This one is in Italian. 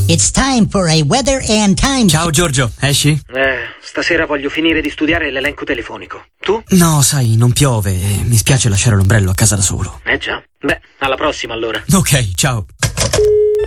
It's time for a weather and time. Ciao Giorgio, esci? Stasera voglio finire di studiare l'elenco telefonico. Tu? No, sai, non piove e mi spiace lasciare l'ombrello a casa da solo. Già. Beh, alla prossima allora. Ok, ciao.